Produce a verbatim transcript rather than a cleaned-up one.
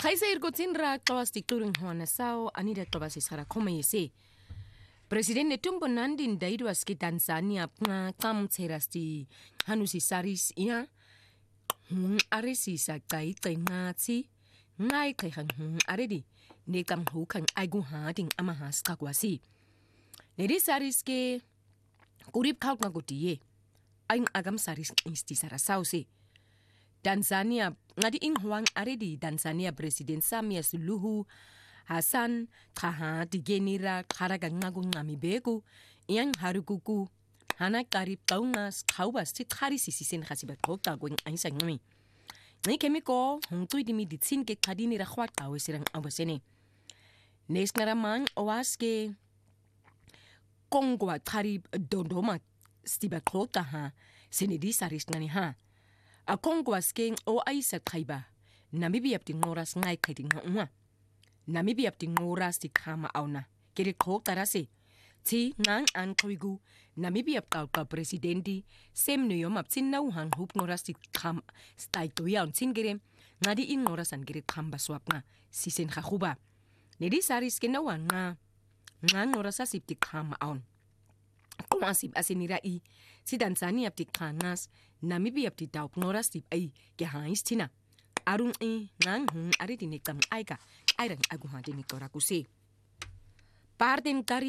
Xaisa irkotin ra xawas tikturing hwana sao anida xawas isara khoma yese. President Netumbo Nandi ndaidwas ki Tanzania nga xamtserasti hanusi saris ina arisi sa xai xengatsi ngai xehan aredi nekam hukang aigu hading amahas kakwasi. Nedi saris ke kurip kaut ngagotiye aing agam saris insti sarasause. Tanzania ngadi inghuang aredi Tanzania President Samia Suluhu Hassan Taha digenira kharaga ngagu ngamibegu yang harukuku hana karib taungas khawbas ti khari sisisen khasiba khokta gwing ainsa ngami ngi kemiko hungtui dimi ditsin ke khadini ra khwat awesirang awasene nesnaramang owaske kongwa karib dondoma stiba khokta ha senedi saris ngani ha a kongwas king o aisa khaiba Namibia ptingoras ngai khaiting ngwa Namibia ptingoras ti khama auna kere khok tarase ti ngang an khoigu Namibia ptauka presidenti sem no yom aptin nau hang hup ngoras ti kham stai to yaun singere ngadi in ngoras an gere khamba swapna sisen khahuba nedi saris ke nawan nga ngang ngoras asip ti khama aun Kumasib asinira i si Tanzania pti khanas Namibia pti taup ngoras ti ai ke hais tina arung e ngang hun ari tinekam aika airang aguha dinikora kuse parten kari